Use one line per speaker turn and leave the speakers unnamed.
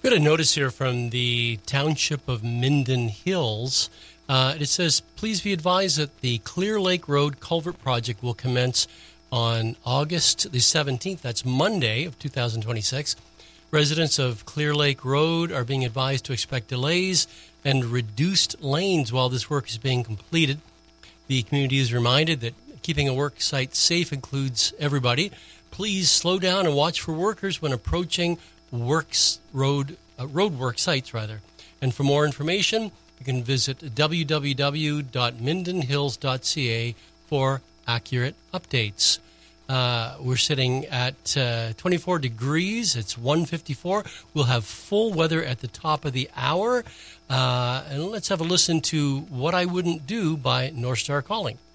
Got a notice here from the Township of Minden Hills. It says, please be advised that the Clear Lake Road Culvert Project will commence on August the 17th. That's Monday of 2026. Residents of Clear Lake Road are being advised to expect delays and reduced lanes while this work is being completed. The community is reminded that keeping a work site safe includes everybody. Please slow down and watch for workers when approaching road work sites. And for more information, you can visit www.mindenhills.ca for accurate updates. We're sitting at 24 degrees. It's 1:54. We'll have full weather at the top of the hour. And let's have a listen to What I Wouldn't Do by North Star Calling.